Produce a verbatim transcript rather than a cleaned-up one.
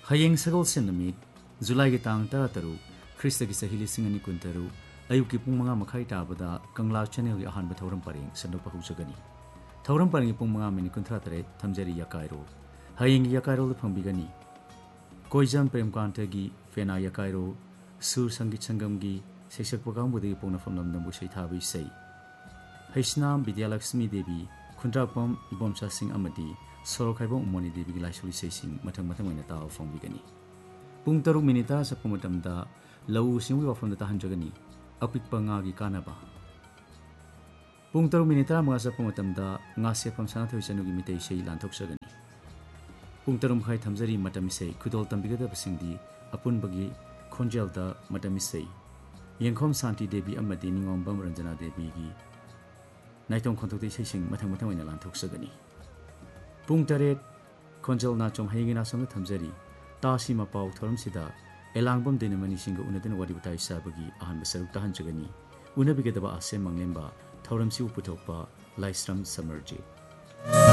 हयेंग सगोलसेन नमित जुलाई की तांग तरा तरु ख्रिस्त की सही लिसिंग अनि कुन तरु अयुक की पुंग मंगा मखाई ताबदा कंगला चैनल की अहानब थौरम परेंग संदोक पहुचगनी थौरम परेंग पुंग मंगा मिनि कुंथरा तरे थमजरी यकाइरो हयेंग यकाइरो फंबिगनी कोइजम प्रेमकांत की फेना यकाइरो सुर संगीत संगम की सेसक पगांबुदगी पोंगनफम नमनबु सैथाबि सै हैसनाम विद्यालक्ष्मी देवी खुंद्रापम इबोमसा सिंह अमदी सोरखाइबो उमोनी देवी की लाइसुली सेसिंग मथंग मथंग ओइना ताव फंबिगनी पुंग तरुक मिनिटा सप्पु मतमदा लऊ सिंगwi वफम ता हंजगनी अपिकपा ngaगी कानाबा पुंग तरुक मिनिटा मंगा सप्पु मतमदा nga सेफम सानाथोइ चनुगी मितै sei लानथोकसगनी पुंग तरुक मखाइ थमजरी मतमिसै खुदोल तंबिगदबसिंगदी अपुनबगी खोंजेलदा मतमिसै यंखोम शांति देवी अमदी निंगोंबम रंजना देवी की नाइतों खोंथोक्तै सैसिंग मथंग मथंग ओइना लानथोकसगनी पुंग तरेट खोंजल नाचोम हयेंगी नासोंग थमजरी तासी मपाव थोरम सिदा एलांगबम दिनमनी सिंग उनदन वारी बताई साबगी अहन सरुक तहंजगनी उनबिगदबा आसे मंगलेंबा थोरम सि उपुथोकपा लाइस्रम समर्जी।